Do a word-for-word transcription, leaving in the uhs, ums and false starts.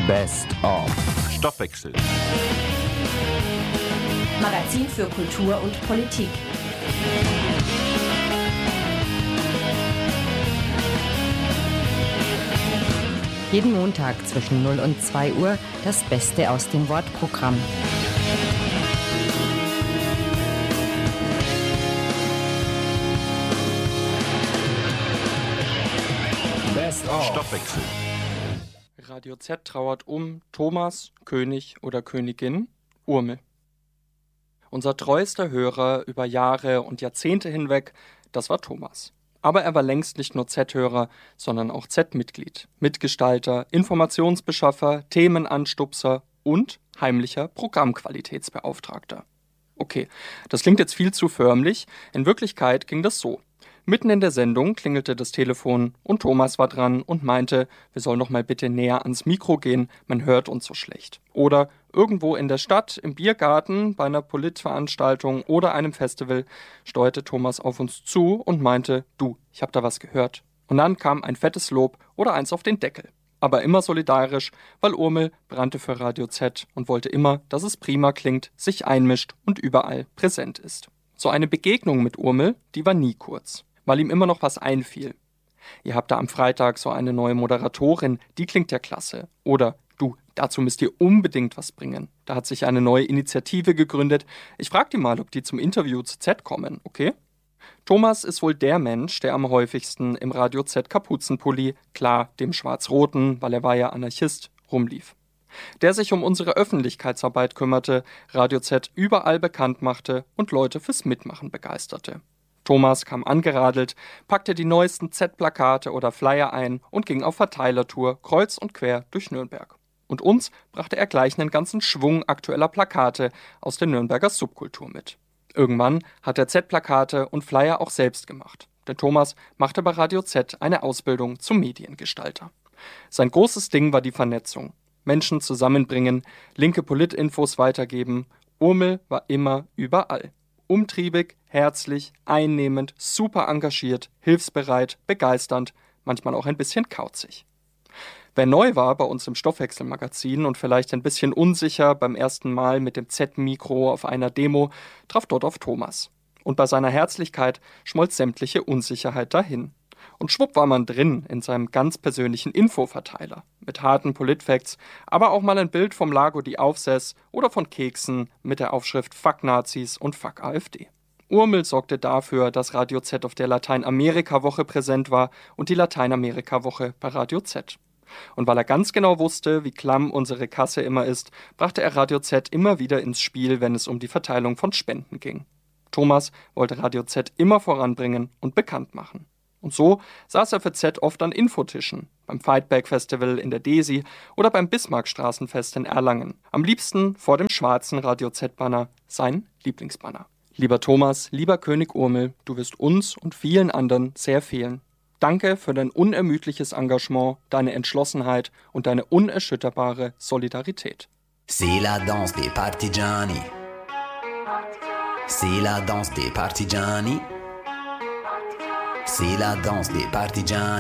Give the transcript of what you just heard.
Best of Stoffwechsel. Magazin für Kultur und Politik. Jeden Montag zwischen null und zwei Uhr das Beste aus dem Wortprogramm. Best of Stoffwechsel. Radio Z trauert um Thomas, König oder Königin Urmel. Unser treuester Hörer über Jahre und Jahrzehnte hinweg, das war Thomas. Aber er war längst nicht nur Z-Hörer, sondern auch Z-Mitglied, Mitgestalter, Informationsbeschaffer, Themenanstupser und heimlicher Programmqualitätsbeauftragter. Okay, das klingt jetzt viel zu förmlich, in Wirklichkeit ging das so. Mitten in der Sendung klingelte das Telefon und Thomas war dran und meinte, wir sollen doch mal bitte näher ans Mikro gehen, man hört uns so schlecht. Oder irgendwo in der Stadt, im Biergarten, bei einer Politveranstaltung oder einem Festival steuerte Thomas auf uns zu und meinte, du, ich hab da was gehört. Und dann kam ein fettes Lob oder eins auf den Deckel. Aber immer solidarisch, weil Urmel brannte für Radio Z und wollte immer, dass es prima klingt, sich einmischt und überall präsent ist. So eine Begegnung mit Urmel, die war nie kurz, weil ihm immer noch was einfiel. Ihr habt da am Freitag so eine neue Moderatorin, die klingt ja klasse. Oder du, dazu müsst ihr unbedingt was bringen. Da hat sich eine neue Initiative gegründet. Ich frag die mal, ob die zum Interview zu Z kommen, okay? Thomas ist wohl der Mensch, der am häufigsten im Radio Z Kapuzenpulli, klar, dem schwarz-roten, weil er war ja Anarchist, rumlief. Der sich um unsere Öffentlichkeitsarbeit kümmerte, Radio Z überall bekannt machte und Leute fürs Mitmachen begeisterte. Thomas kam angeradelt, packte die neuesten Z-Plakate oder Flyer ein und ging auf Verteilertour kreuz und quer durch Nürnberg. Und uns brachte er gleich einen ganzen Schwung aktueller Plakate aus der Nürnberger Subkultur mit. Irgendwann hat er Z-Plakate und Flyer auch selbst gemacht. Denn Thomas machte bei Radio Z eine Ausbildung zum Mediengestalter. Sein großes Ding war die Vernetzung. Menschen zusammenbringen, linke Politinfos weitergeben. Urmel war immer überall. Umtriebig, herzlich, einnehmend, super engagiert, hilfsbereit, begeisternd, manchmal auch ein bisschen kauzig. Wer neu war bei uns im Stoffwechselmagazin und vielleicht ein bisschen unsicher beim ersten Mal mit dem Z-Mikro auf einer Demo, traf dort auf Thomas. Und bei seiner Herzlichkeit schmolz sämtliche Unsicherheit dahin. Und schwupp war man drin in seinem ganz persönlichen Infoverteiler. Mit harten Politfacts, aber auch mal ein Bild vom Lago die Aufsäß oder von Keksen mit der Aufschrift Fuck Nazis und Fuck AfD. Urmel sorgte dafür, dass Radio Z auf der Lateinamerika-Woche präsent war und die Lateinamerika-Woche bei Radio Z. Und weil er ganz genau wusste, wie klamm unsere Kasse immer ist, brachte er Radio Z immer wieder ins Spiel, wenn es um die Verteilung von Spenden ging. Thomas wollte Radio Z immer voranbringen und bekannt machen. Und so saß er für Z oft an Infotischen, beim Fightback-Festival in der Desi oder beim Bismarckstraßenfest in Erlangen. Am liebsten vor dem schwarzen Radio Z-Banner, sein Lieblingsbanner. Lieber Thomas, lieber König Urmel, du wirst uns und vielen anderen sehr fehlen. Danke für dein unermüdliches Engagement, deine Entschlossenheit und deine unerschütterbare Solidarität. C'est la danse des partigiani. C'est la danse des partigiani. C'est la danse des partigiani.